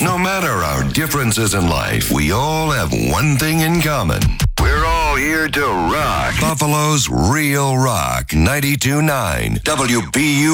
No matter our differences in life, we all have one thing in common. We're all here to rock. Buffalo's Real Rock 92.9 WBU.